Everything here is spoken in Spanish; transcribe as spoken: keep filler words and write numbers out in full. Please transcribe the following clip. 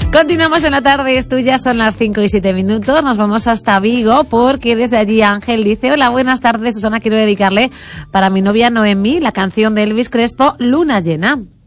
Continuamos en la tarde, es tuya, son las cinco y siete minutos. Nos vamos hasta Vigo porque desde allí Ángel dice: hola, buenas tardes, Susana, quiero dedicarle para mi novia Noemí la canción de Elvis Crespo, Luna Llena.